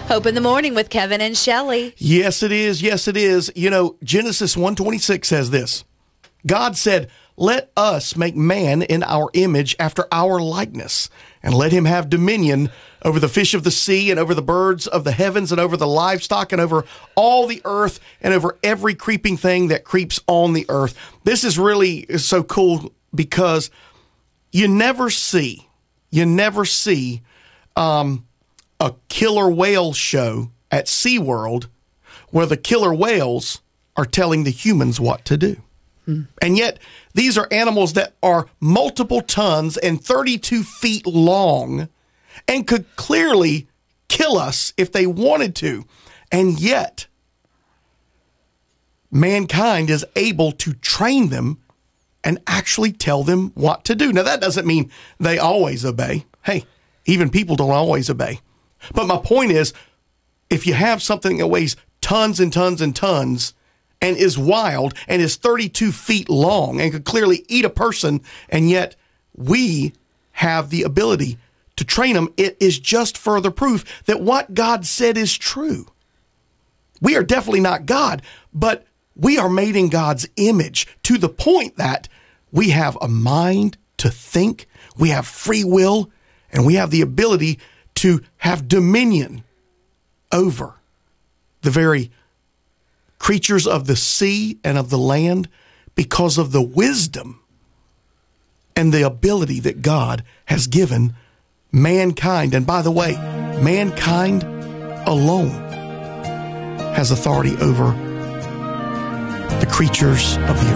Hope in the Morning with Kevin and Shelley. Yes, it is. Yes, it is. You know, Genesis 1:26 says this. God said, "Let us make man in our image after our likeness, and let him have dominion over the fish of the sea and over the birds of the heavens and over the livestock and over all the earth and over every creeping thing that creeps on the earth." This is really so cool because you never see a killer whale show at SeaWorld where the killer whales are telling the humans what to do. And yet, these are animals that are multiple tons and 32 feet long and could clearly kill us if they wanted to. And yet, mankind is able to train them and actually tell them what to do. Now, that doesn't mean they always obey. Hey, even people don't always obey. But my point is, if you have something that weighs tons and tons and tons and is wild and is 32 feet long and could clearly eat a person, and yet we have the ability to train them, it is just further proof that what God said is true. We are definitely not God, but we are made in God's image to the point that we have a mind to think, we have free will, and we have the ability to have dominion over the very creatures of the sea and of the land because of the wisdom and the ability that God has given mankind. And by the way, mankind alone has authority over the creatures of the earth.